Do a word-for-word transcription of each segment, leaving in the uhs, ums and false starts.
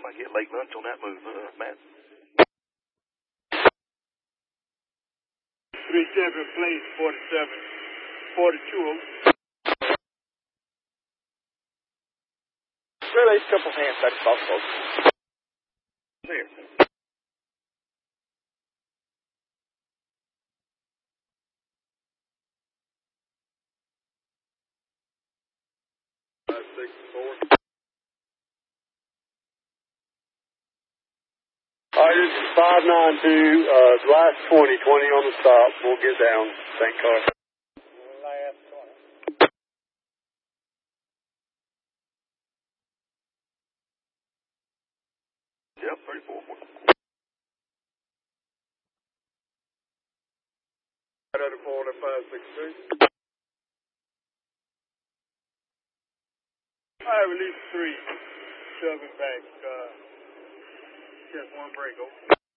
I get late lunch on that move, uh, Matt. three seven, place forty-seven, forty-two. Really, simple hand, that's possible. There. five six four. All right, this is five nine two, uh, last twenty, twenty on the stop. We'll get down. Thank car. Last twenty. Yep, thirty-four. Right out of four to five six two. All right, release three. Shoving back. Uh, just one break. Over.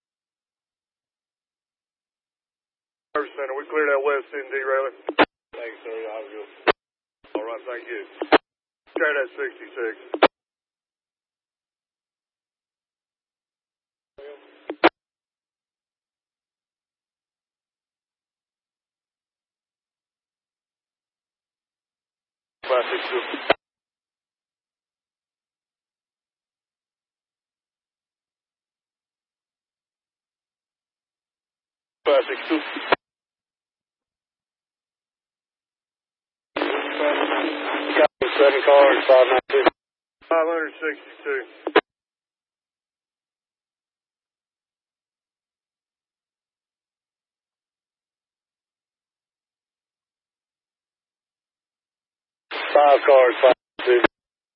Service center, we cleared that west end derailleur. Thanks, sir. I'll go. All right, thank you. Straight at sixty-six. five six two. five six two. Got the second car in five nine two. five sixty-two. Five cars, five two.